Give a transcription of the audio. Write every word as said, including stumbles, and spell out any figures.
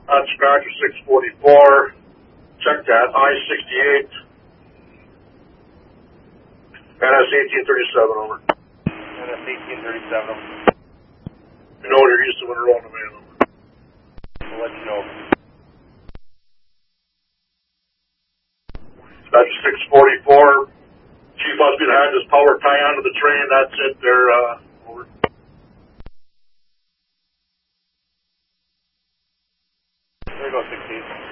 Uh, Scratcher six forty-four. Check that. I sixty-eight. N S eighteen thirty-seven, over. N S eighteen thirty-seven, over. You know what you're used to when you're rolling the man, over. We'll let you know. Scratcher six forty-four. Chief must be had this power tie onto the train. That's it. They're, uh, over. There you go, sixteen.